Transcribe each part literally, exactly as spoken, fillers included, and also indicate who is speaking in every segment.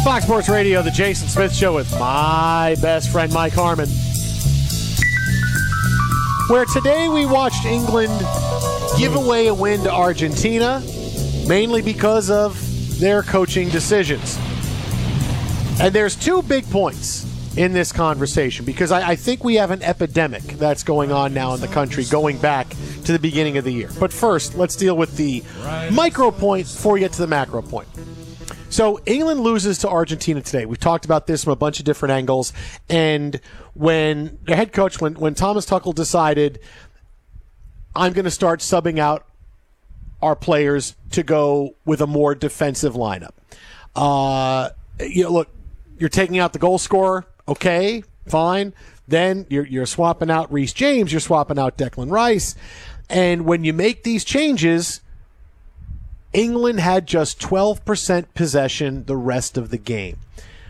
Speaker 1: Fox Sports Radio, the Jason Smith Show with my best friend Mike Harmon, where today we watched England give away a win to Argentina, mainly because of their coaching decisions. And there's two big points in this conversation, because I, I think we have an epidemic that's going on now in the country going back to the beginning of the year. But first, let's deal with the micro point before we get to the macro point. So England loses to Argentina today. We've talked about this from a bunch of different angles. And when the head coach, when, when Thomas Tuchel decided, I'm going to start subbing out our players to go with a more defensive lineup. Uh, you know, look, you're taking out the goal scorer. Okay, fine. Then you're, you're swapping out Reece James. You're swapping out Declan Rice. And when you make these changes, England had just twelve percent possession the rest of the game.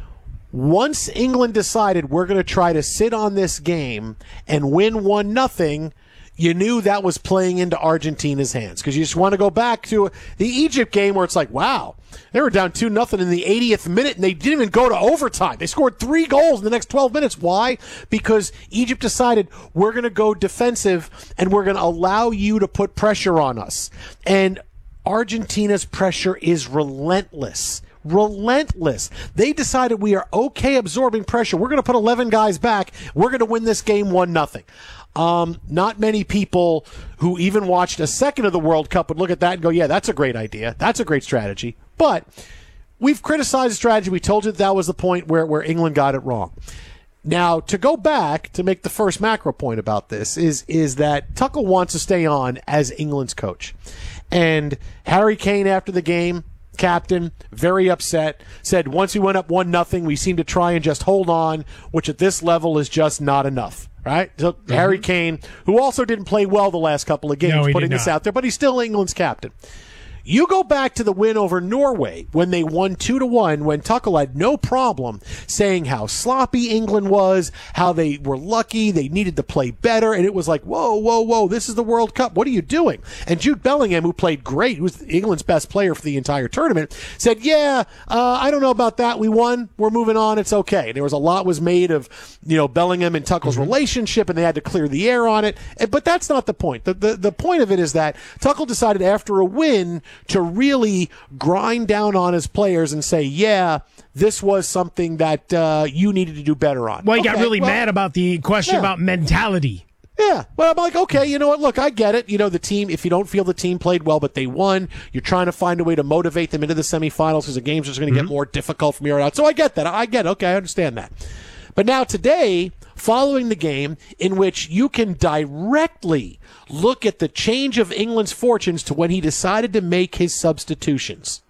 Speaker 1: Once England decided we're going to try to sit on this game and win one nothing, you knew that was playing into Argentina's hands, because you just want to go back to the Egypt game where it's like, wow, they were down two nothing in the eightieth minute and they didn't even go to overtime. They scored three goals in the next twelve minutes. Why? Because Egypt decided we're going to go defensive and we're going to allow you to put pressure on us. And Argentina's pressure is relentless. Relentless. They decided we are okay absorbing pressure. We're going to put eleven guys back. We're going to win this game one nothing. Um, not many people who even watched a second of the World Cup would look at that and go, yeah, that's a great idea. That's a great strategy. But we've criticized the strategy. We told you that, that was the point where, where England got it wrong. Now, to go back to make the first macro point about this is, is that Tuchel wants to stay on as England's coach. And Harry Kane, after the game, captain, very upset, said once we went up one nothing, we seemed to try and just hold on, which at this level is just not enough. Right? So mm-hmm. Harry Kane, who also didn't play well the last couple of games,
Speaker 2: no,
Speaker 1: putting this out there, but he's still England's captain. You go back to the win over Norway when they won two to one, when Tuchel had no problem saying how sloppy England was, how they were lucky, they needed to play better, and it was like, whoa, whoa, whoa, this is the World Cup. What are you doing? And Jude Bellingham, who played great, who was England's best player for the entire tournament, said, yeah, uh, I don't know about that. We won. We're moving on. It's okay. And there was a lot was made of, you know, Bellingham and Tuchel's mm-hmm. relationship, and they had to clear the air on it. But that's not the point. The, the, the point of it is that Tuchel decided after a win to really grind down on his players and say, yeah, this was something that uh, you needed to do better on.
Speaker 2: Well, he
Speaker 1: okay,
Speaker 2: got really
Speaker 1: well,
Speaker 2: mad about the question
Speaker 1: yeah.
Speaker 2: about mentality.
Speaker 1: Yeah, well, I'm like, okay, you know what? Look, I get it. You know, the team, if you don't feel the team played well, but they won, you're trying to find a way to motivate them into the semifinals because the games are going to mm-hmm. get more difficult from here on out. So I get that. I get it. Okay, I understand that. But now today, following the game in which you can directly look at the change of England's fortunes to when he decided to make his substitutions.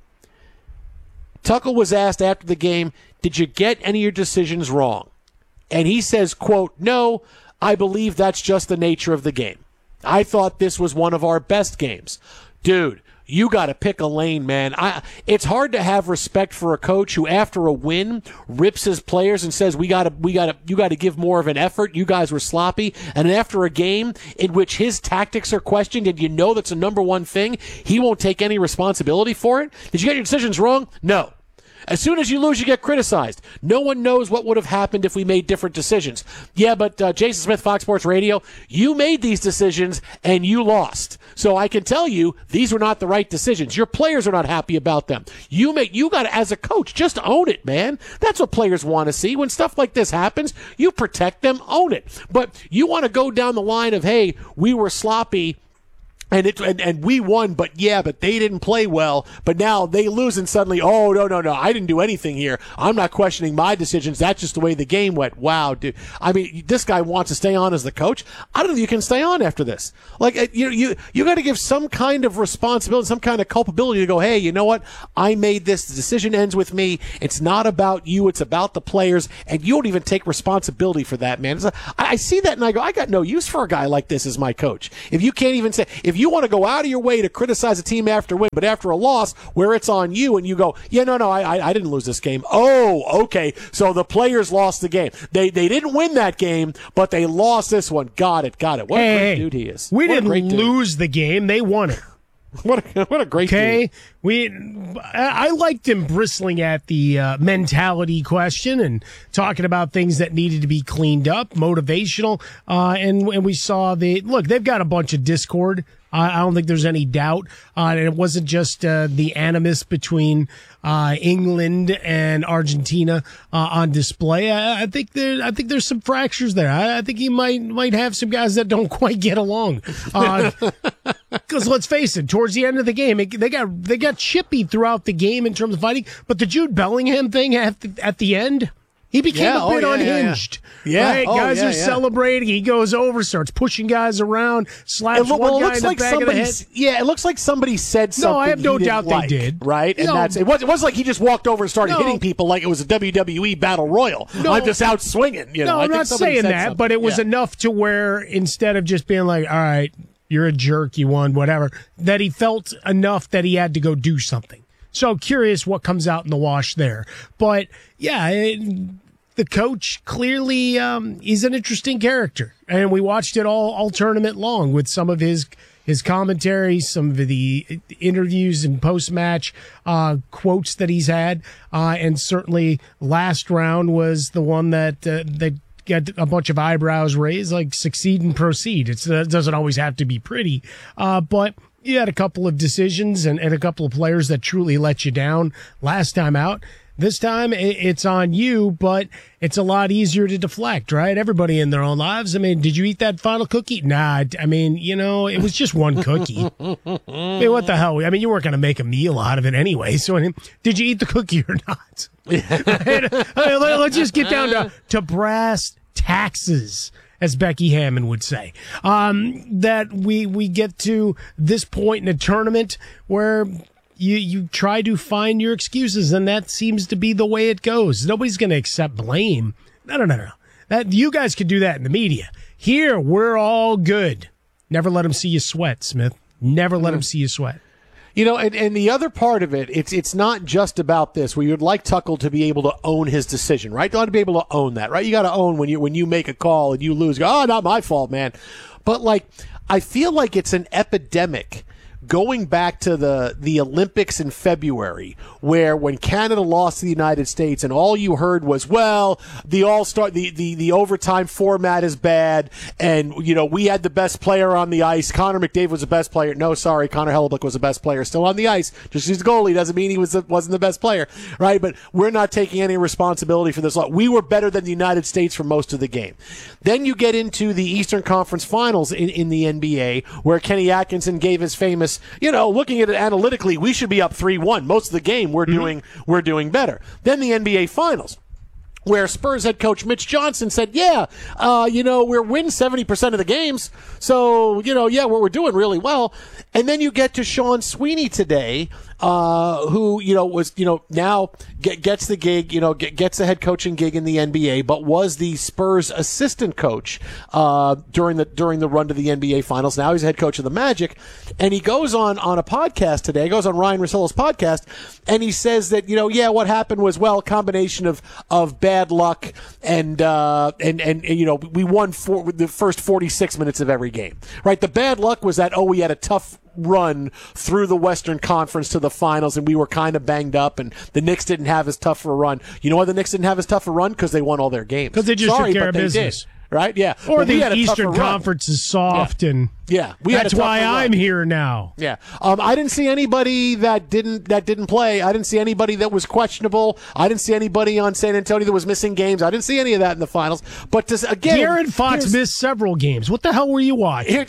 Speaker 1: Tuchel was asked after the game, did you get any of your decisions wrong? And he says, quote, no, I believe that's just the nature of the game. I thought this was one of our best games. Dude, you got to pick a lane, man. I, it's hard to have respect for a coach who, after a win, rips his players and says, "We got to, we got to, you got to give more of an effort. You guys were sloppy." And after a game in which his tactics are questioned, and you know that's a number one thing, he won't take any responsibility for it. Did you get your decisions wrong? No. As soon as you lose, you get criticized. No one knows what would have happened if we made different decisions. Yeah, but uh, Jason Smith, Fox Sports Radio, you made these decisions and you lost. So I can tell you these were not the right decisions. Your players are not happy about them. You make you got to, as a coach, just own it, man. That's what players want to see. When stuff like this happens, you protect them, own it. But you want to go down the line of, hey, we were sloppy. And it and, and we won, but yeah, but they didn't play well. But now they lose, and suddenly, oh no, no, no, I didn't do anything here. I'm not questioning my decisions. That's just the way the game went. Wow, dude. I mean, this guy wants to stay on as the coach. I don't think you can stay on after this. Like you, you, you got to give some kind of responsibility, some kind of culpability to go. Hey, you know what? I made this. The decision ends with me. It's not about you. It's about the players, and you don't even take responsibility for that, man. A, I see that, and I go, I got no use for a guy like this as my coach. If you can't even say, if you want to go out of your way to criticize a team after a win, but after a loss where it's on you and you go, yeah, no, no, I, I didn't lose this game. Oh, okay. So the players lost the game. They they didn't win that game, but they lost this one. Got it, got it. What
Speaker 2: hey,
Speaker 1: a great dude he is.
Speaker 2: We
Speaker 1: what
Speaker 2: didn't lose the game. They won it.
Speaker 1: What a, what a great
Speaker 2: Okay,
Speaker 1: team.
Speaker 2: we I I liked him bristling at the uh, mentality question and talking about things that needed to be cleaned up, motivational, uh, and and we saw the look. They've got a bunch of discord. I I don't think there's any doubt. Uh, and it wasn't just uh, the animus between uh, England and Argentina uh, on display. I, I think there, I think there's some fractures there. I, I think he might might have some guys that don't quite get along. Because uh, let's face it, towards the end of the game, it, they got they got chippy throughout the game in terms of fighting. But the Jude Bellingham thing at the, at the end. He became
Speaker 1: yeah,
Speaker 2: a bit
Speaker 1: oh, yeah,
Speaker 2: unhinged.
Speaker 1: Yeah, yeah.
Speaker 2: Right?
Speaker 1: Oh,
Speaker 2: guys
Speaker 1: yeah,
Speaker 2: are
Speaker 1: yeah.
Speaker 2: celebrating. He goes over, starts pushing guys around, slaps
Speaker 1: It, lo-
Speaker 2: one
Speaker 1: well, it
Speaker 2: guy
Speaker 1: looks
Speaker 2: in the
Speaker 1: like
Speaker 2: back of the
Speaker 1: somebody.
Speaker 2: head.
Speaker 1: Yeah, it looks like somebody said something.
Speaker 2: No, I have no
Speaker 1: he
Speaker 2: doubt
Speaker 1: didn't
Speaker 2: they
Speaker 1: like,
Speaker 2: did.
Speaker 1: Right, and
Speaker 2: No.
Speaker 1: that's it. Was, it wasn't like he just walked over and started
Speaker 2: No.
Speaker 1: hitting people like it was a W W E battle royal.
Speaker 2: No.
Speaker 1: I'm just out swinging. You know,
Speaker 2: No,
Speaker 1: I
Speaker 2: I'm
Speaker 1: think
Speaker 2: not
Speaker 1: somebody
Speaker 2: saying
Speaker 1: said
Speaker 2: that,
Speaker 1: something.
Speaker 2: but it was
Speaker 1: Yeah.
Speaker 2: enough to where instead of just being like, all right, you're a jerk, you won, whatever, that he felt enough that he had to go do something. So curious what comes out in the wash there. But yeah, it, the coach clearly um, he's an interesting character, and we watched it all all tournament long with some of his his commentary, some of the interviews and post match uh, quotes that he's had, uh, and certainly last round was the one that uh, that got a bunch of eyebrows raised, like succeed and proceed. It's, it doesn't always have to be pretty, uh, but. You had a couple of decisions and, and a couple of players that truly let you down last time out. This time it's on you, but it's a lot easier to deflect, right? Everybody in their own lives. I mean, did you eat that final cookie? Nah, I mean, you know, it was just one cookie. I mean, what the hell? I mean, you weren't going to make a meal out of it anyway. So I mean, did you eat the cookie or not? I mean, let's just get down to, to brass taxes, as Becky Hammond would say, um, that we we get to this point in a tournament where you you try to find your excuses, and that seems to be the way it goes. Nobody's going to accept blame. No, no, no, no. That you guys can do that in the media. Here, we're all good. Never let them see you sweat, Smith. Never let them see you sweat.
Speaker 1: You know, and, and the other part of it, it's it's not just about this. Where you'd like Tuchel to be able to own his decision, right? You ought to be able to own that, right? You got to own when you when you make a call and you lose. Go, oh, not my fault, man. But like, I feel like it's an epidemic. Going back to the, the Olympics in February, where when Canada lost to the United States and all you heard was, well, the all-star, the, the, the overtime format is bad, and, you know, we had the best player on the ice. Connor McDavid was the best player. No, sorry, Connor Hellebuyck was the best player still on the ice. Just he's the goalie doesn't mean he was the, wasn't the best player, right? But we're not taking any responsibility for this. We were better than the United States for most of the game. Then you get into the Eastern Conference Finals in, in the N B A, where Kenny Atkinson gave his famous, you know, looking at it analytically, we should be up three one. Most of the game, we're doing mm-hmm. we're doing better. Then the N B A Finals, where Spurs head coach Mitch Johnson said, yeah, uh, you know, we're winning seventy percent of the games. So, you know, yeah, we're, we're doing really well. And then you get to Sean Sweeney today, uh, who, you know, was, you know, now get, gets the gig, you know, get, gets the head coaching gig in the N B A, but was the Spurs assistant coach, uh, during the, during the run to the N B A Finals. Now he's head coach of the Magic. And he goes on, on a podcast today, he goes on Ryan Russillo's podcast, and he says that, you know, yeah, what happened was, well, a combination of, of bad luck and, uh, and, and, and, you know, we won for the first forty-six minutes of every game, right? The bad luck was that, oh, we had a tough run through the Western Conference to the finals, and we were kind of banged up, and the Knicks didn't have as tough a run. You know why the Knicks didn't have as tough a run? Because they won all their games.
Speaker 2: Because they just
Speaker 1: Sorry,
Speaker 2: took care
Speaker 1: but
Speaker 2: of
Speaker 1: they
Speaker 2: business.
Speaker 1: Did. Right? Yeah.
Speaker 2: Or
Speaker 1: but
Speaker 2: the Eastern Conference is soft,
Speaker 1: yeah.
Speaker 2: and
Speaker 1: yeah, we
Speaker 2: that's
Speaker 1: had a
Speaker 2: why
Speaker 1: run.
Speaker 2: I'm here now.
Speaker 1: Yeah. Um, I didn't see anybody that didn't that didn't play. I didn't see anybody that was questionable. I didn't see anybody on San Antonio that was missing games. I didn't see any of that in the finals. But to, again,
Speaker 2: De'Aaron Fox missed several games. What the hell were you watching?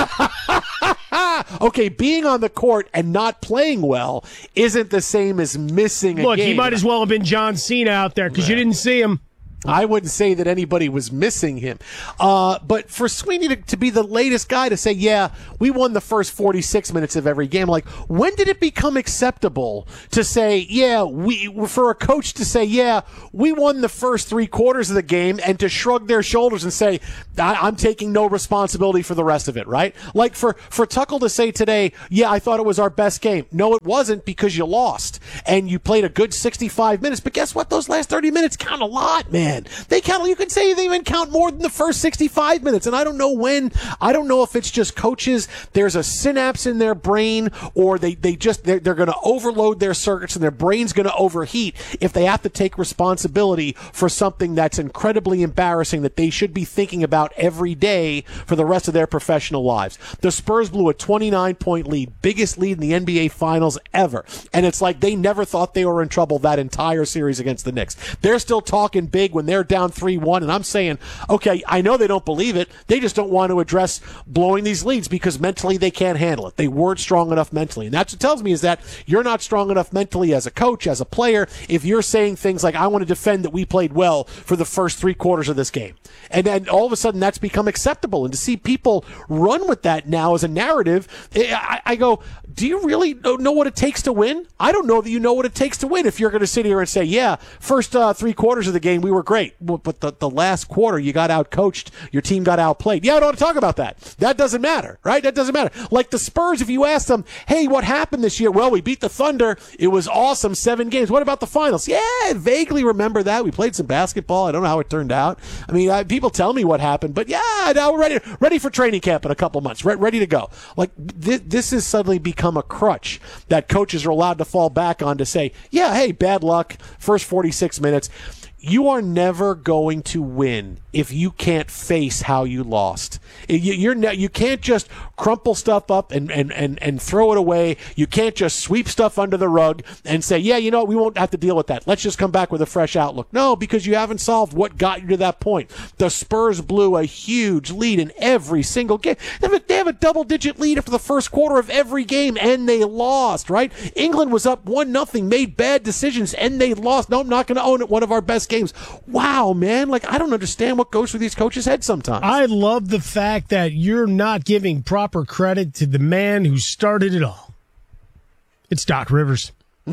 Speaker 1: Okay, being on the court and not playing well isn't the same as missing a
Speaker 2: Look,
Speaker 1: game.
Speaker 2: he might as well have been John Cena out there because you didn't see him.
Speaker 1: I wouldn't say that anybody was missing him. Uh, but for Sweeney to, to be the latest guy to say, yeah, we won the first forty-six minutes of every game, like, when did it become acceptable to say, yeah, we, for a coach to say, yeah, we won the first three quarters of the game, and to shrug their shoulders and say, I, I'm taking no responsibility for the rest of it, right? Like for, for Tuchel to say today, yeah, I thought it was our best game. No, it wasn't, because you lost, and you played a good sixty-five minutes, but guess what? Those last thirty minutes count a lot, man. man. They count, you could say they even count more than the first sixty-five minutes. And I don't know when, I don't know if it's just coaches, there's a synapse in their brain, or they, they just, they're, they're going to overload their circuits and their brain's going to overheat if they have to take responsibility for something that's incredibly embarrassing that they should be thinking about every day for the rest of their professional lives. The Spurs blew a twenty-nine point lead, biggest lead in the N B A Finals ever. And it's like they never thought they were in trouble that entire series against the Knicks. They're still talking big when they're down three one, and I'm saying, okay, I know they don't believe it. They just don't want to address blowing these leads because mentally they can't handle it. They weren't strong enough mentally. And that's what tells me is that you're not strong enough mentally as a coach, as a player, if you're saying things like, I want to defend that we played well for the first three quarters of this game. And then all of a sudden that's become acceptable. And to see people run with that now as a narrative, I, I go, do you really know what it takes to win? I don't know that you know what it takes to win if you're going to sit here and say, yeah, first uh, three quarters of the game we were great, but the, the last quarter you got out-coached, your team got outplayed. Yeah, I don't want to talk about that. That doesn't matter, right? That doesn't matter. Like the Spurs, if you ask them, hey, what happened this year? Well, we beat the Thunder. It was awesome, seven games. What about the finals? Yeah, I vaguely remember that. We played some basketball. I don't know how it turned out. I mean, I, people tell me what happened, but yeah, now we're ready, ready for training camp in a couple months, re- ready to go. Like th- this has suddenly become a crutch that coaches are allowed to fall back on to say, yeah, hey, bad luck, first forty-six minutes. You are never going to win if you can't face how you lost. You, you're ne- you can't just crumple stuff up and, and, and, and throw it away. You can't just sweep stuff under the rug and say, yeah, you know, we won't have to deal with that. Let's just come back with a fresh outlook. No, because you haven't solved what got you to that point. The Spurs blew a huge lead in every single game. They have a, they have a double-digit lead after the first quarter of every game, and they lost, right? England was up one nothing, made bad decisions, and they lost. No, I'm not going to own it. One of our best games. Wow, man. Like, I don't understand what goes through these coaches' heads sometimes.
Speaker 2: I love the fact that you're not giving proper credit to the man who started it all. It's Doc Rivers.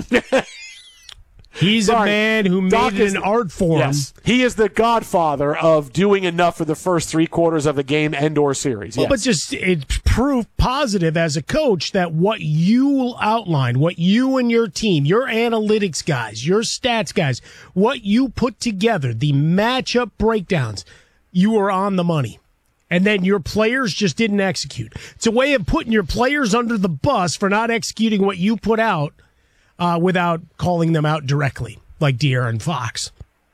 Speaker 2: He's Sorry. a man who made Doc it an art form.
Speaker 1: Yes. He is the godfather of doing enough for the first three quarters of the game and or series.
Speaker 2: Well,
Speaker 1: yes.
Speaker 2: But just it's proof positive as a coach that what you outline, what you and your team, your analytics guys, your stats guys, what you put together, the matchup breakdowns, you were on the money. And then your players just didn't execute. It's a way of putting your players under the bus for not executing what you put out. Uh, without calling them out directly, like De'Aaron Fox.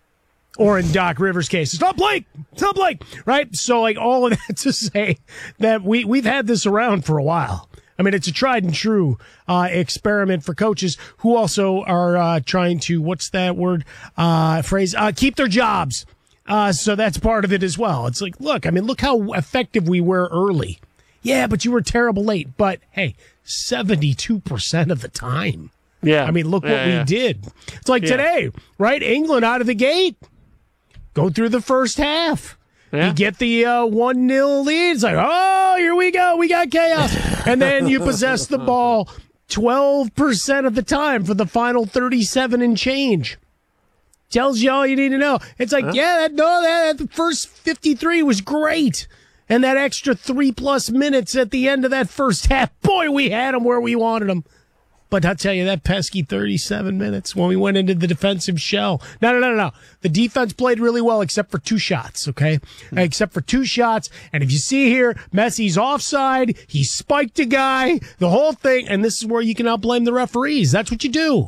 Speaker 2: Or in Doc Rivers' case, it's not Blake, it's not Blake, right? So, like, all of that to say that we, we've had this around for a while. I mean, it's a tried and true uh, experiment for coaches who also are uh, trying to, what's that word, uh, phrase, uh, keep their jobs. Uh, so that's part of it as well. It's like, look, I mean, look how effective we were early. Yeah, but you were terrible late. But, hey, seventy-two percent of the time.
Speaker 1: Yeah.
Speaker 2: I mean, look
Speaker 1: yeah,
Speaker 2: what
Speaker 1: yeah.
Speaker 2: we did. It's like
Speaker 1: yeah.
Speaker 2: today, right? England out of the gate. Go through the first half. Yeah. You get the uh, one nil lead. It's like, oh, here we go. We got chaos. And then you possess the ball twelve percent of the time for the final thirty-seven and change. Tells you all you need to know. It's like, huh? yeah, that, no, that, the first fifty-three was great. And that extra three-plus minutes at the end of that first half, boy, we had them where we wanted them. But I'll tell you, that pesky thirty-seven minutes when we went into the defensive shell. No, no, no, no, no. The defense played really well except for two shots, okay? Mm-hmm. Except for two shots. And if you see here, Messi's offside. He spiked a guy, the whole thing. And this is where you can now blame the referees. That's what you do.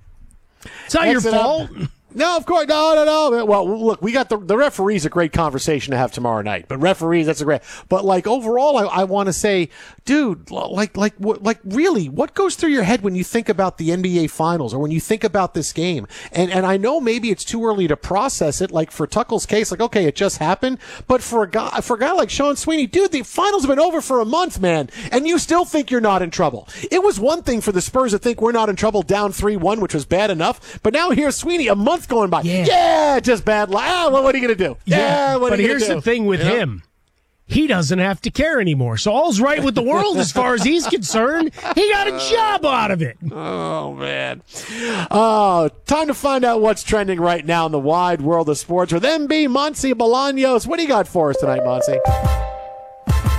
Speaker 2: It's not Exit your fault. Up.
Speaker 1: No, of course. No, no, no. Well, look, we got the the referees a great conversation to have tomorrow night. But referees, that's a great. But like overall, I, I want to say, dude, like like like really, what goes through your head when you think about the N B A Finals or when you think about this game? And and I know maybe it's too early to process it. Like for Tuchel's case, like okay, it just happened. But for a guy for a guy like Sean Sweeney, dude, the finals have been over for a month, man, and you still think you're not in trouble. It was one thing for the Spurs to think we're not in trouble down three one, which was bad enough. But now here's Sweeney, a month going by.
Speaker 2: Yeah,
Speaker 1: yeah just bad luck. Ah, well, what are you going to do? Yeah,
Speaker 2: yeah
Speaker 1: what
Speaker 2: but
Speaker 1: are you
Speaker 2: here's
Speaker 1: do?
Speaker 2: the thing with you him. Know? He doesn't have to care anymore. So all's right with the world as far as he's concerned. He got a job out of it.
Speaker 1: Oh, man. Oh, time to find out what's trending right now in the wide world of sports with M B Monty Bolaños. What do you got for us tonight, Monty?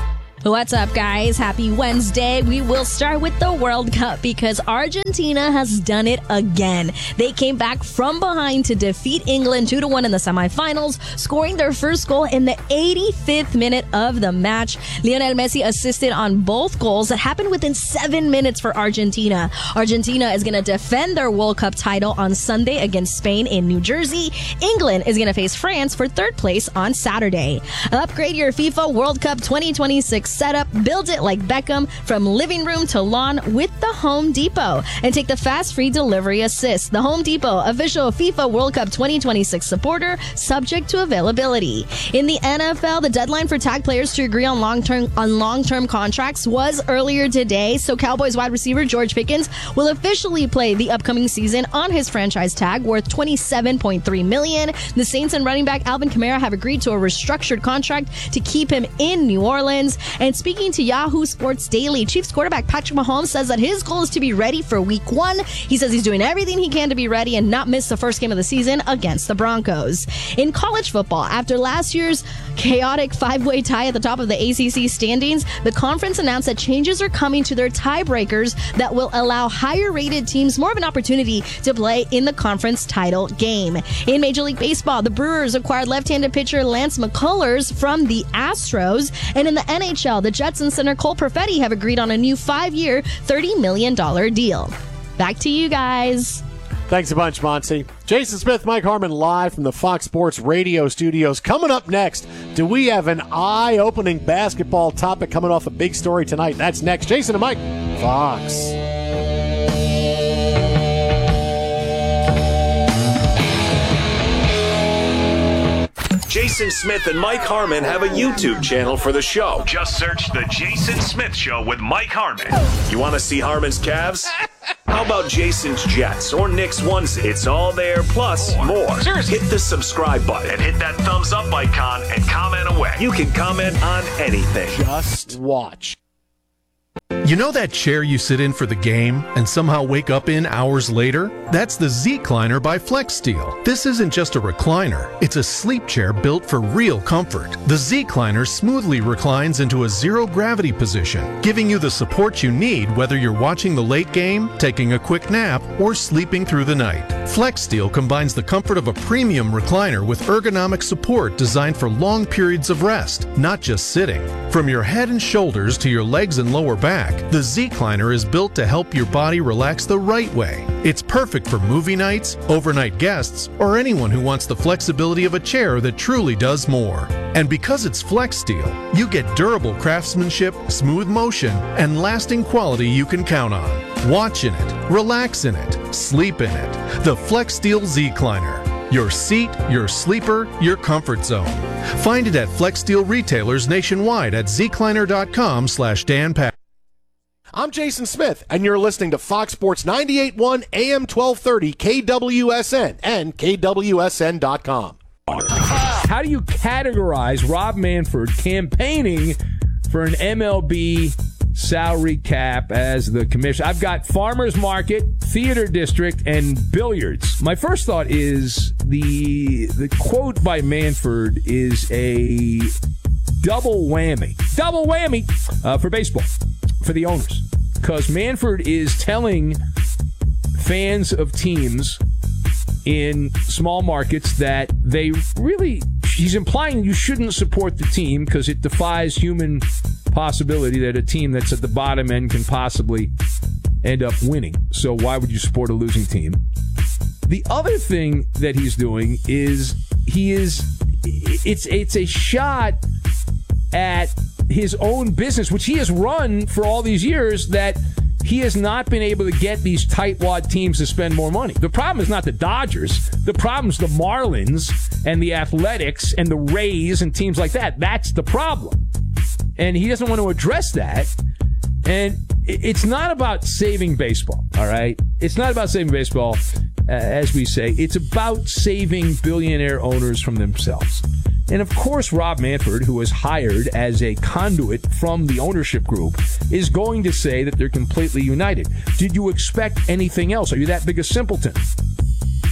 Speaker 3: What's up, guys? Happy Wednesday. We will start with the World Cup because Argentina has done it again. They came back from behind to defeat England two to one in the semifinals, scoring their first goal in the eighty-fifth minute of the match. Lionel Messi assisted on both goals that happened within seven minutes for Argentina. Argentina is going to defend their World Cup title on Sunday against Spain in New Jersey. England is going to face France for third place on Saturday. Upgrade your FIFA World Cup twenty twenty-six setup. Build it like Beckham from living room to lawn with the Home Depot and take the fast free delivery assist. The Home Depot, official FIFA World Cup twenty twenty-six supporter, subject to availability. In the N F L, the deadline for tag players to agree on long-term on long-term contracts was earlier today, so Cowboys wide receiver George Pickens will officially play the upcoming season on his franchise tag worth twenty-seven point three million dollars. The Saints and running back Alvin Kamara have agreed to a restructured contract to keep him in New Orleans. And speaking to Yahoo Sports Daily, Chiefs quarterback Patrick Mahomes says that his goal is to be ready for week one. He says he's doing everything he can to be ready and not miss the first game of the season against the Broncos. In college football, after last year's chaotic five-way tie at the top of the A C C standings, the conference announced that changes are coming to their tiebreakers that will allow higher-rated teams more of an opportunity to play in the conference title game. In Major League Baseball, the Brewers acquired left-handed pitcher Lance McCullers from the Astros, and in the N H L, the Jets and center Cole Perfetti have agreed on a new five-year, thirty million dollars deal. Back to you guys.
Speaker 1: Thanks a bunch, Monty. Jason Smith, Mike Harmon, live from the Fox Sports Radio studios. Coming up next, do we have an eye-opening basketball topic coming off a big story tonight? That's next. Jason and Mike, Fox.
Speaker 4: Jason Smith and Mike Harmon have a YouTube channel for the show. Just search The Jason Smith Show with Mike Harmon. You want to see Harmon's calves? How about Jason's Jets or Nick's onesie? It's all there, plus more. Seriously. Hit the subscribe button and hit that thumbs up icon and comment away. You can comment on anything.
Speaker 1: Just watch.
Speaker 5: You know that chair you sit in for the game and somehow wake up in hours later? That's the Z-Cliner by FlexSteel. This isn't just a recliner, it's a sleep chair built for real comfort. The Z-Cliner smoothly reclines into a zero-gravity position, giving you the support you need whether you're watching the late game, taking a quick nap, or sleeping through the night. FlexSteel combines the comfort of a premium recliner with ergonomic support designed for long periods of rest, not just sitting. From your head and shoulders to your legs and lower back, the Z-Cliner is built to help your body relax the right way. It's perfect for movie nights, overnight guests, or anyone who wants the flexibility of a chair that truly does more. And because it's FlexSteel, you get durable craftsmanship, smooth motion, and lasting quality you can count on. Watch in it, relax in it, sleep in it. The FlexSteel Z-Cliner. Your seat, your sleeper, your comfort zone. Find it at FlexSteel retailers nationwide at zcliner.com slash Dan Pat.
Speaker 1: I'm Jason Smith, and you're listening to Fox Sports ninety-eight point one A M twelve thirty K W S N and K W S N dot com.
Speaker 6: How do you categorize Rob Manfred campaigning for an M L B salary cap as the commissioner? I've got farmers market, theater district, and billiards. My first thought is the the quote by Manfred is a double whammy. Double whammy uh, for baseball, for the owners. Because Manfred is telling fans of teams in small markets that they really, he's implying you shouldn't support the team because it defies human possibility that a team that's at the bottom end can possibly end up winning. So why would you support a losing team? The other thing that he's doing is he is, it's it's a shot at his own business, which he has run for all these years, that he has not been able to get these tightwad teams to spend more money. The problem is not the Dodgers. The problem is the Marlins and the Athletics and the Rays and teams like that. That's the problem. And he doesn't want to address that. And it's not about saving baseball, all right? It's not about saving baseball, uh, as we say. It's about saving billionaire owners from themselves. And, of course, Rob Manfred, who was hired as a conduit from the ownership group, is going to say that they're completely united. Did you expect anything else? Are you that big a simpleton?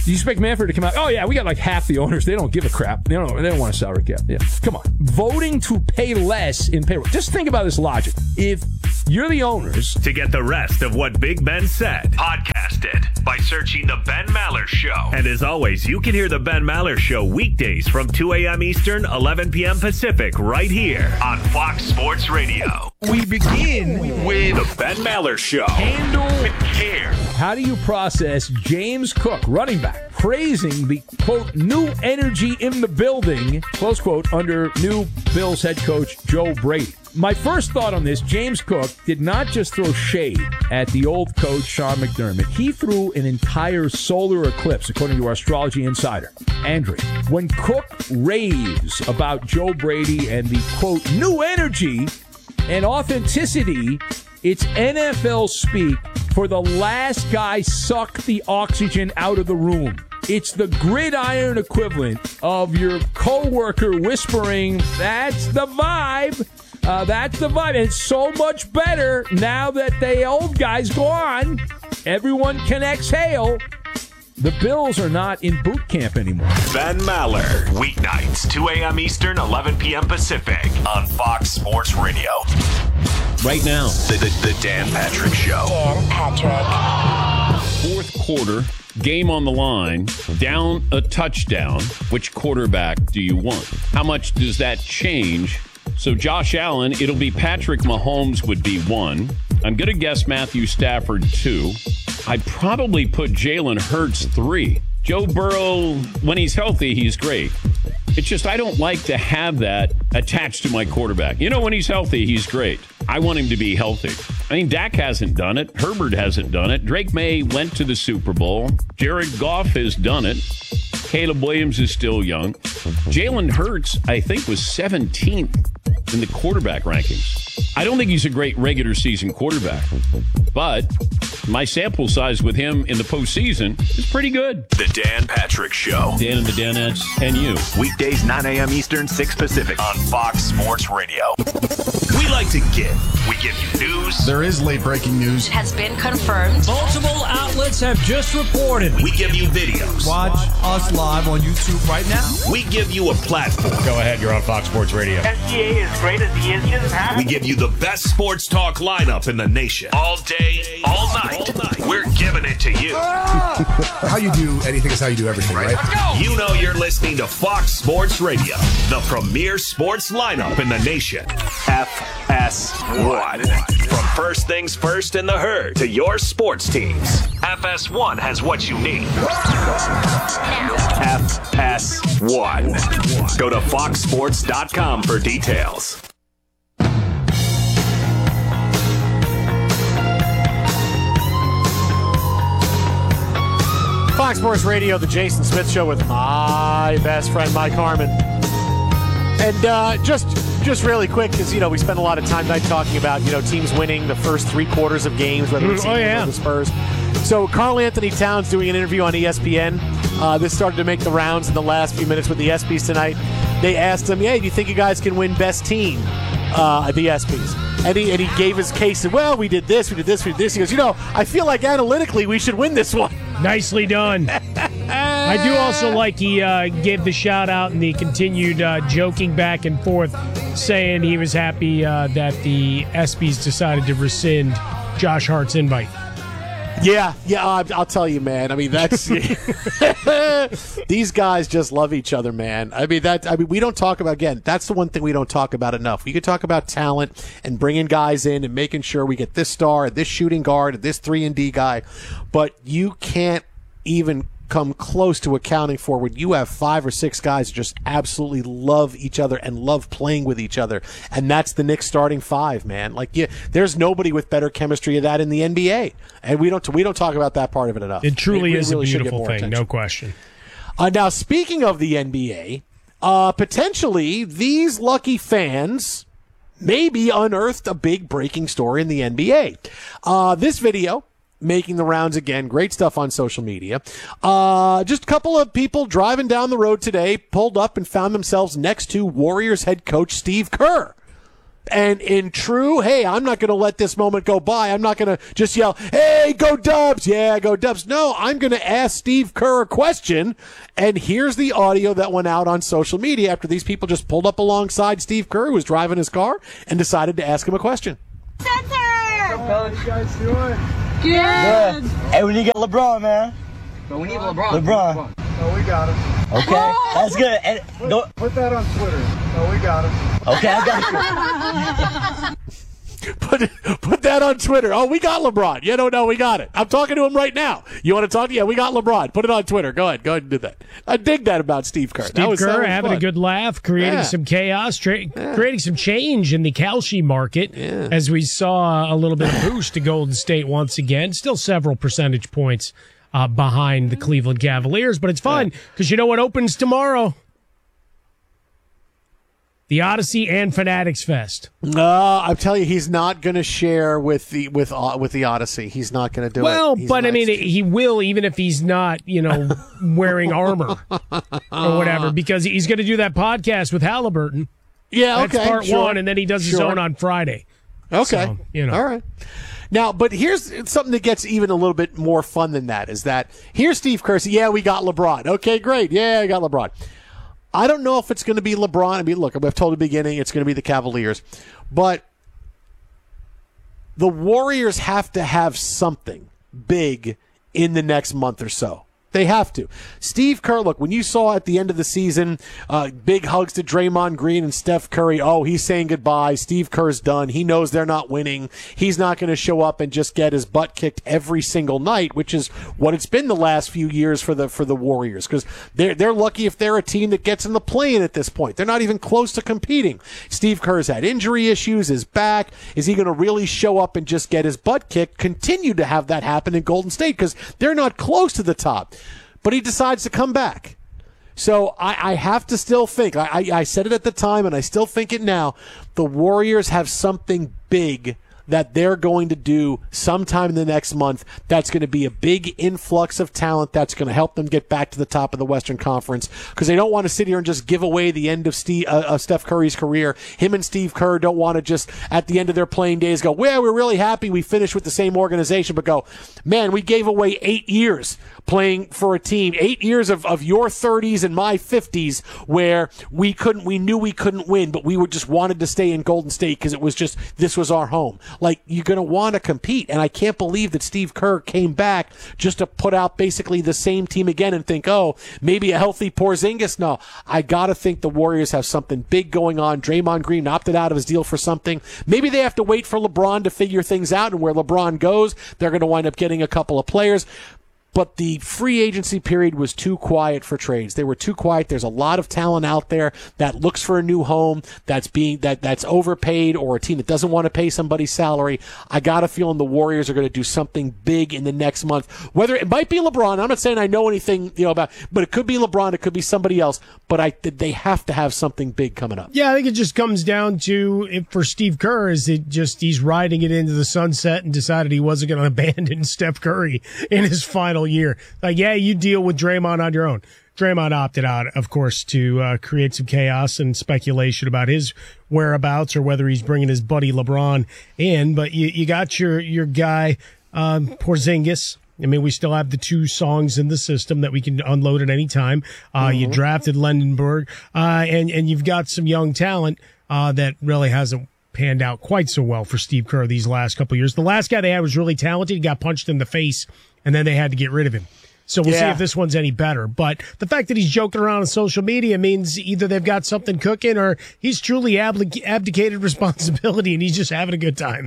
Speaker 6: You expect Manfred to come out? Oh yeah, we got like half the owners. They don't give a crap. They don't. They don't want a salary cap. Yeah, come on. Voting to pay less in payroll. Just think about this logic. If you're the owners,
Speaker 4: To get the rest of what Big Ben said, podcast it by searching The Ben Maller Show. And as always, you can hear The Ben Maller Show weekdays from two a.m. Eastern, eleven p.m. Pacific, right here on Fox Sports Radio.
Speaker 6: we begin with
Speaker 4: The Ben Maller Show.
Speaker 6: handle
Speaker 4: With care.
Speaker 6: How do you process James Cook, running back, praising the, quote, new energy in the building, close quote, under new Bills head coach Joe Brady? My first thought on this, James Cook did not just throw shade at the old coach, Sean McDermott. He threw an entire solar eclipse, according to our astrology insider, Andre. When Cook raves about Joe Brady and the, quote, new energy and authenticity, it's N F L speak for the last guy sucked the oxygen out of the room. It's the gridiron equivalent of your coworker whispering, that's the vibe. Uh, that's the vibe. And it's so much better now that the old guy's gone. Everyone can exhale. The Bills are not in boot camp anymore.
Speaker 4: Ben Maller, weeknights, two a.m. Eastern, eleven p.m. Pacific, on Fox Sports Radio. Right now, the, the, the Dan Patrick Show.
Speaker 7: Dan Patrick.
Speaker 8: Fourth quarter, game on the line, down a touchdown. Which quarterback do you want? How much does that change? So Josh Allen, it'll be Patrick Mahomes would be one. I'm going to guess Matthew Stafford two. I'd probably put Jalen Hurts three. Joe Burrow, when he's healthy, he's great. It's just I don't like to have that attached to my quarterback. You know, when he's healthy, he's great. I want him to be healthy. I mean, Dak hasn't done it. Herbert hasn't done it. Drake May went to the Super Bowl. Jared Goff has done it. Caleb Williams is still young. Jalen Hurts, I think, was seventeenth in the quarterback rankings. I don't think he's a great regular season quarterback, but my sample size with him in the postseason is pretty good.
Speaker 4: The Dan Patrick Show.
Speaker 8: Dan and the Danettes and you.
Speaker 4: Weekdays, nine a.m. Eastern, six Pacific, on Fox Sports Radio. We like to give. We give you news.
Speaker 9: There is late breaking news.
Speaker 7: Has been confirmed.
Speaker 10: Multiple outlets have just reported.
Speaker 4: We give you videos.
Speaker 10: Watch us live on YouTube right now.
Speaker 4: We give you a platform.
Speaker 11: Go ahead, you're on Fox Sports Radio.
Speaker 12: S G A is great as he is. Just have
Speaker 4: We give you the best sports talk lineup in the nation. All day, all night. We're giving it to you.
Speaker 9: How you do anything is how you do everything, right?
Speaker 4: You know you're listening to Fox Sports Radio, the premier sports lineup in the nation. F S one. From first things first in the herd to your sports teams, F S one has what you need. F S one. Go to fox sports dot com for details.
Speaker 1: Fox Sports Radio, the Jason Smith Show with my best friend, Mike Harmon. And uh, just just really quick, because, you know, we spend a lot of time tonight talking about, you know, teams winning the first three quarters of games, whether it's
Speaker 2: Oh, yeah.
Speaker 1: or the Spurs. So Karl Anthony Towns doing an interview on E S P N. Uh, this started to make the rounds in the last few minutes with the ESPYs tonight. They asked him, hey, do you think you guys can win best team uh, at the ESPYs? And he, and he gave his case. And, well, we did this, we did this, we did this. He goes, you know, I feel like analytically we should win this one.
Speaker 2: Nicely done. I do also like he uh, gave the shout out and the continued uh, joking back and forth, saying he was happy uh, that the ESPYs decided to rescind Josh Hart's invite.
Speaker 1: Yeah, yeah, I'll, I'll tell you, man. I mean, that's these guys just love each other, man. I mean, that. I mean, we don't talk about again. That's the one thing we don't talk about enough. We could talk about talent and bringing guys in and making sure we get this star, this shooting guard, this three and D guy, but you can't even come close to accounting for when you have five or six guys who just absolutely love each other and love playing with each other, and that's the Knicks starting five, man. Like, yeah, there's nobody with better chemistry of that in the N B A, and we don't we don't talk about that part of it enough.
Speaker 2: It truly
Speaker 1: it,
Speaker 2: is
Speaker 1: it really
Speaker 2: a
Speaker 1: should get
Speaker 2: beautiful
Speaker 1: more
Speaker 2: thing,
Speaker 1: attention.
Speaker 2: no question.
Speaker 1: Uh, now, speaking of the N B A, uh, potentially these lucky fans maybe unearthed a big breaking story in the N B A. Uh, this video making the rounds again. Great stuff on social media. Uh, just a couple of people driving down the road today pulled up and found themselves next to Warriors head coach Steve Kerr. And in true, hey, I'm not going to let this moment go by. I'm not going to just yell, hey, go Dubs. Yeah, go Dubs. No, I'm going to ask Steve Kerr a question. And here's the audio that went out on social media after these people just pulled up alongside Steve Kerr, who was driving his car, and decided to ask him a question.
Speaker 11: Center!
Speaker 13: How you guys doing?
Speaker 11: Good.
Speaker 13: Hey, we need to get LeBron, man.
Speaker 14: But we need LeBron.
Speaker 13: LeBron.
Speaker 14: Oh, we got him.
Speaker 13: Okay, oh! That's good. And
Speaker 14: put,
Speaker 13: go-
Speaker 14: put that on Twitter. Oh, we got him.
Speaker 13: Okay, I got
Speaker 1: you. put put that on Twitter. Oh, we got LeBron. You don't know we got it. I'm talking to him right now. You want to talk? Yeah, we got LeBron. Put it on Twitter. Go ahead. Go ahead and do that. I dig that about Steve Kerr.
Speaker 2: Steve
Speaker 1: that was,
Speaker 2: Kerr
Speaker 1: that was
Speaker 2: having
Speaker 1: fun.
Speaker 2: a good laugh, creating
Speaker 1: yeah.
Speaker 2: some chaos, tra- yeah. creating some change in the Kalshi market
Speaker 1: yeah.
Speaker 2: as we saw a little bit of boost to Golden State once again. Still several percentage points uh, behind the Cleveland Cavaliers, but it's fun because yeah. you know what opens tomorrow? The Odyssey and Fanatics Fest.
Speaker 1: No, uh, I'm telling you, he's not going to share with the with uh, with the Odyssey. He's not going to do
Speaker 2: well,
Speaker 1: it. Well,
Speaker 2: but
Speaker 1: nice.
Speaker 2: I mean, he will, even if he's not, you know, wearing armor or whatever, because he's going to do that podcast with Halliburton.
Speaker 1: Yeah, okay,
Speaker 2: that's part
Speaker 1: sure.
Speaker 2: one, and then he does his
Speaker 1: sure.
Speaker 2: own on Friday.
Speaker 1: Okay,
Speaker 2: so, you know,
Speaker 1: all right. Now, but here's something that gets even a little bit more fun than that is that here's Steve Kerr. Yeah, we got LeBron. Okay, great. Yeah, I got LeBron. I don't know if it's going to be LeBron. I mean, look, I've told at the beginning it's going to be the Cavaliers. But the Warriors have to have something big in the next month or so. They have to. Steve Kerr, look, when you saw at the end of the season, uh, big hugs to Draymond Green and Steph Curry, oh, he's saying goodbye. Steve Kerr's done. He knows they're not winning. He's not going to show up and just get his butt kicked every single night, which is what it's been the last few years for the for the Warriors, because they're, they're lucky if they're a team that gets in the play-in at this point. They're not even close to competing. Steve Kerr's had injury issues, his back. Is he going to really show up and just get his butt kicked? Continue to have that happen in Golden State because they're not close to the top. But he decides to come back. So I, I have to still think, I, I, I said it at the time and I still think it now, the Warriors have something big that they're going to do sometime in the next month that's going to be a big influx of talent that's going to help them get back to the top of the Western Conference, because they don't want to sit here and just give away the end of, Steve, uh, of Steph Curry's career. Him and Steve Kerr don't want to just, at the end of their playing days, go, well, we're really happy we finished with the same organization, but go, man, we gave away eight years playing for a team, eight years of, of your thirties and my fifties where we couldn't, we knew we couldn't win, but we were just wanted to stay in Golden State because it was just, this was our home. Like, you're going to want to compete, and I can't believe that Steve Kerr came back just to put out basically the same team again and think, oh, maybe a healthy Porzingis. No, I got to think the Warriors have something big going on. Draymond Green opted out of his deal for something. Maybe they have to wait for LeBron to figure things out, and where LeBron goes, they're going to wind up getting a couple of players. But the free agency period was too quiet for trades. They were too quiet. There's a lot of talent out there that looks for a new home, that's being that that's overpaid, or a team that doesn't want to pay somebody's salary. I got a feeling the Warriors are going to do something big in the next month. Whether it might be LeBron, I'm not saying I know anything, you know, about, but it could be LeBron, it could be somebody else. But I they have to have something big coming up.
Speaker 2: Yeah, I think it just comes down to, if for Steve Kerr, is it just he's riding it into the sunset and decided he wasn't going to abandon Steph Curry in his final year. Like, yeah, you deal with Draymond on your own. Draymond opted out, of course, to uh, create some chaos and speculation about his whereabouts or whether he's bringing his buddy LeBron in. But you, you got your your guy um, Porzingis. I mean, we still have the two songs in the system that we can unload at any time. Uh, mm-hmm. You drafted Lendenberg, uh, and and you've got some young talent uh, that really hasn't panned out quite so well for Steve Kerr these last couple of years. The last guy they had was really talented. He got punched in the face, and then they had to get rid of him. So we'll yeah. see if this one's any better. But the fact that he's joking around on social media means either they've got something cooking or he's truly abdic- abdicated responsibility and he's just having a good time.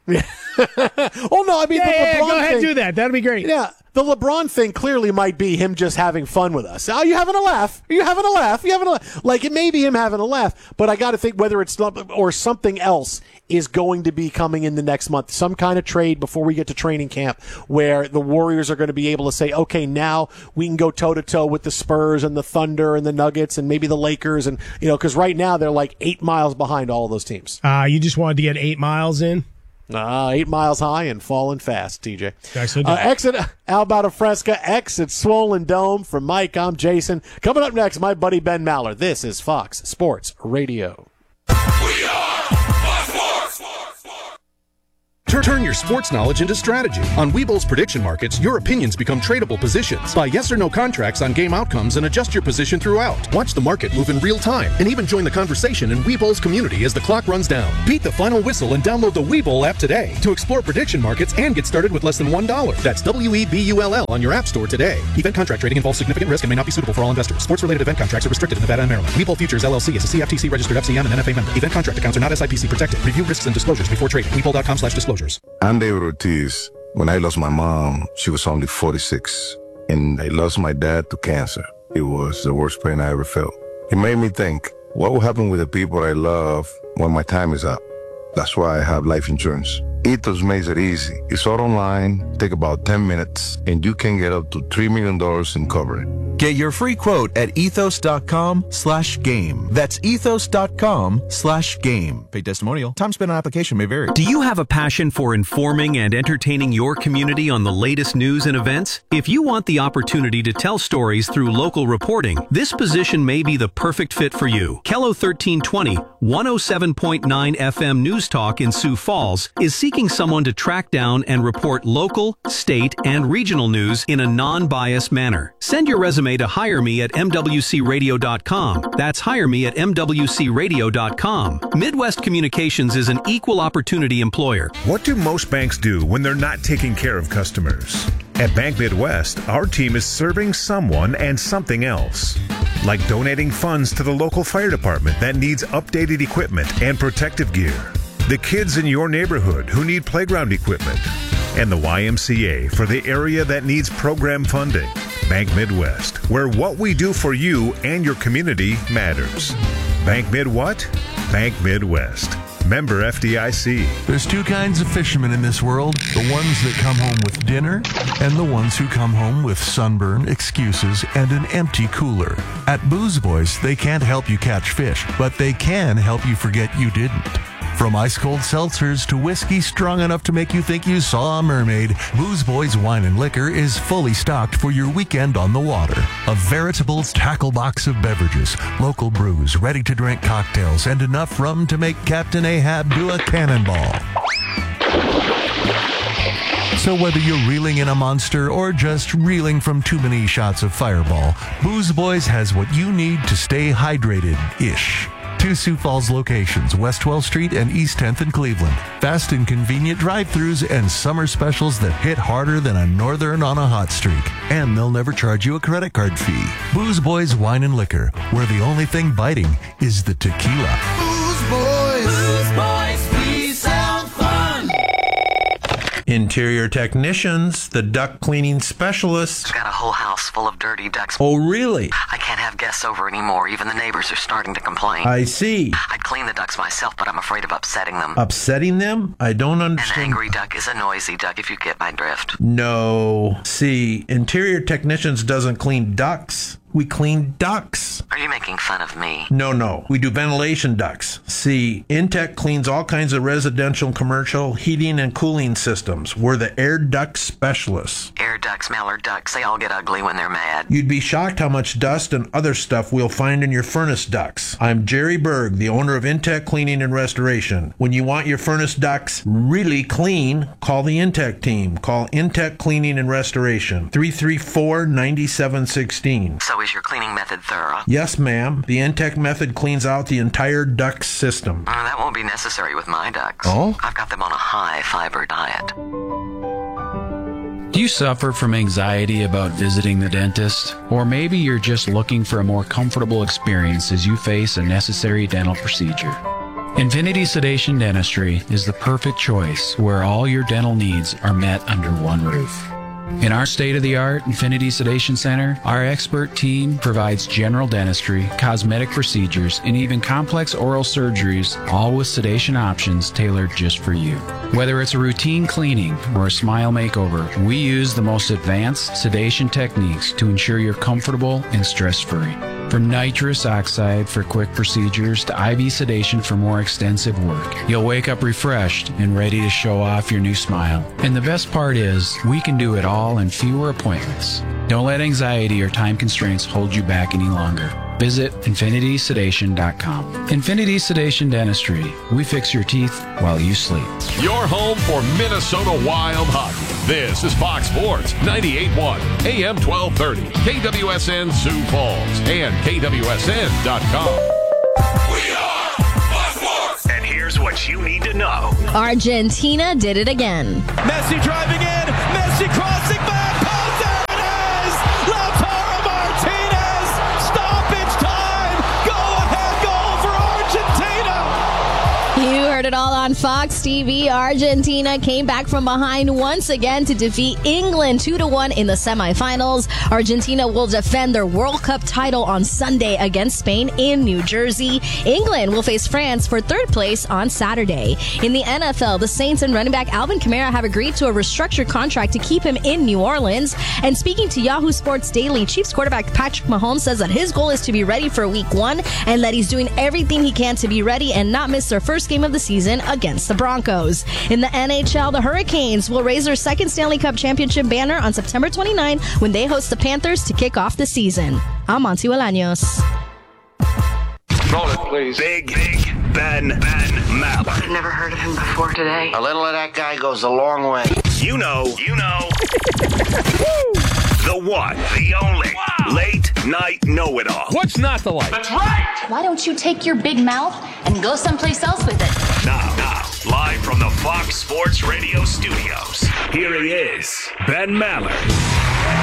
Speaker 1: Oh, no, I mean,
Speaker 2: yeah,
Speaker 1: the
Speaker 2: yeah,
Speaker 1: LeBron
Speaker 2: go ahead and
Speaker 1: thing,
Speaker 2: do that. That'd be great.
Speaker 1: Yeah. The LeBron thing clearly might be him just having fun with us. Are you having a laugh? Are you having a laugh? Are you having a laugh? Like, it may be him having a laugh, but I got to think whether it's not, or something else is going to be coming in the next month. Some kind of trade before we get to training camp where the Warriors are going to be able to say, okay, now we can go toe-to-toe with the Spurs and the Thunder and the Nuggets and maybe the Lakers. And, you know, because right now they're like eight miles behind all of those teams.
Speaker 2: Uh, you just wanted to get eight miles in?
Speaker 1: Uh, eight miles high and falling fast, T J.
Speaker 2: Uh,
Speaker 1: exit Alberta Fresca, exit Swollen Dome. From Mike, I'm Jason. Coming up next, my buddy Ben Maller. This is Fox Sports Radio.
Speaker 15: We are
Speaker 5: Turn, turn your sports knowledge into strategy. On Webull's prediction markets, your opinions become tradable positions. Buy yes or no contracts on game outcomes and adjust your position throughout. Watch the market move in real time and even join the conversation in Webull's community as the clock runs down. Beat the final whistle and download the Webull app today to explore prediction markets and get started with less than one dollar. That's W E B U L L on your app store today. Event contract trading involves significant risk and may not be suitable for all investors. Sports-related event contracts are restricted in Nevada and Maryland. Webull Futures L L C is a C F T C registered F C M and N F A member. Event contract accounts are not S I P C protected. Review risks and disclosures before trading. Webull.com slash disclosures.
Speaker 11: I'm David Ortiz. When I lost my mom, she was only forty-six, and I lost my dad to cancer. It was the worst pain I ever felt. It made me think, what will happen with the people I love when my time is up? That's why I have life insurance. Ethos makes it easy. It's all online, take about ten minutes, and you can get up to three million dollars in coverage.
Speaker 15: Get your free quote at ethos.com slash game. That's ethos.com slash game. Paid testimonial. Time spent on application may vary.
Speaker 16: Do you have a passion for informing and entertaining your community on the latest news and events? If you want the opportunity to tell stories through local reporting, this position may be the perfect fit for you. Kello thirteen twenty, one oh seven point nine F M News Talk in Sioux Falls is seeking someone to track down and report local, state, and regional news in a non-biased manner. Send your resume to hire me at M W C radio dot com. That's hire me at M W C radio dot com. Midwest Communications is an equal opportunity employer.
Speaker 17: What do most banks do when they're not taking care of customers? At Bank Midwest, our team is serving someone and something else. Like donating funds to the local fire department that needs updated equipment and protective gear. The kids in your neighborhood who need playground equipment. And the Y M C A for the area that needs program funding. Bank Midwest, where what we do for you and your community matters. Bank Mid what? Bank Midwest. Member F D I C.
Speaker 18: There's two kinds of fishermen in this world. The ones that come home with dinner and the ones who come home with sunburn, excuses, and an empty cooler. At Booze Boys, they can't help you catch fish, but they can help you forget you didn't. From ice-cold seltzers to whiskey strong enough to make you think you saw a mermaid, Booze Boys Wine and Liquor is fully stocked for your weekend on the water. A veritable tackle box of beverages, local brews, ready-to-drink cocktails, and enough rum to make Captain Ahab do a cannonball. So whether you're reeling in a monster or just reeling from too many shots of Fireball, Booze Boys has what you need to stay hydrated-ish. Two Sioux Falls locations, West twelfth Street and East tenth in Cleveland. Fast and convenient drive-thrus and summer specials that hit harder than a northern on a hot streak. And they'll never charge you a credit card fee. Booze Boys Wine and Liquor, where the only thing biting is the tequila.
Speaker 19: Booze Boys. Booze Boys, please sound fun.
Speaker 20: Interior technicians, the duct cleaning specialists.
Speaker 21: Got a whole house full of dirty ducts.
Speaker 20: Oh, really?
Speaker 21: I can't have guests over anymore. Even the neighbors are starting to complain.
Speaker 20: I see.
Speaker 21: I'd clean the ducts myself, but I'm afraid of upsetting them.
Speaker 20: Upsetting them? I don't understand.
Speaker 21: An angry duck is a noisy duck, if you get my drift.
Speaker 20: No. See, Interior Technicians doesn't clean ducts. We clean ducts.
Speaker 21: Are you making fun of me?
Speaker 20: No, no. We do ventilation ducts. See, Intech cleans all kinds of residential and commercial heating and cooling systems. We're the air duct specialists.
Speaker 21: Air ducts, mallard ducks, they all get ugly when they're mad.
Speaker 20: You'd be shocked how much dust and other stuff we'll find in your furnace ducts. I'm Jerry Berg, the owner of Intech Cleaning and Restoration. When you want your furnace ducts really clean, call the Intech team. Call Intech Cleaning and Restoration, three three four, nine seven one six.
Speaker 21: So is your cleaning method thorough?
Speaker 20: Yes, ma'am. The Intech method cleans out the entire duct system.
Speaker 21: Uh, that won't be necessary with my ducts.
Speaker 20: Oh?
Speaker 21: I've got them on a high-fiber diet.
Speaker 22: Do you suffer from anxiety about visiting the dentist? Or maybe you're just looking for a more comfortable experience as you face a necessary dental procedure. Infinity Sedation Dentistry is the perfect choice where all your dental needs are met under one roof. In our state-of-the-art Infinity Sedation Center, our expert team provides general dentistry, cosmetic procedures, and even complex oral surgeries, all with sedation options tailored just for you. Whether it's a routine cleaning or a smile makeover, we use the most advanced sedation techniques to ensure you're comfortable and stress-free. From nitrous oxide for quick procedures to I V sedation for more extensive work, you'll wake up refreshed and ready to show off your new smile. And the best part is, we can do it all in fewer appointments. Don't let anxiety or time constraints hold you back any longer. Visit infinity sedation dot com. Infinity Sedation Dentistry. We fix your teeth while you sleep.
Speaker 3: Your home for Minnesota Wild hockey. This is Fox Sports ninety-eight point one, A M twelve thirty, K W S N Sioux Falls, and K W S N dot com.
Speaker 4: We are Fox Sports. And here's what you need to know.
Speaker 6: Argentina did it again.
Speaker 19: Messi driving in. Messi crossing back. Pass, there it is. Lautaro Martinez. Stoppage time. Go ahead goal for Argentina.
Speaker 6: You heard it all on Fox T V. Argentina came back from behind once again to defeat England two to one in the semifinals. Argentina will defend their World Cup title on Sunday against Spain in New Jersey. England will face France for third place on Saturday. In the N F L, the Saints and running back Alvin Kamara have agreed to a restructured contract to keep him in New Orleans. And speaking to Yahoo Sports Daily, Chiefs quarterback Patrick Mahomes says that his goal is to be ready for week one and that he's doing everything he can to be ready and not miss their first game of the season against the Broncos. In the N H L, the Hurricanes will raise their second Stanley Cup championship banner on September twenty-ninth when they host the Panthers to kick off the season. I'm Monty Bolaños.
Speaker 4: Roll it, please. Big, big Ben, Ben Maller.
Speaker 21: I've never heard of him before today.
Speaker 23: A little of that guy goes a long way.
Speaker 4: You know, you know. The one, the only, wow. Late night know-it-all.
Speaker 3: What's not to like?
Speaker 4: That's right.
Speaker 24: Why don't you take your big mouth and go someplace else with it?
Speaker 4: Now, now, live from the Fox Sports Radio studios, here he is, Ben Maller.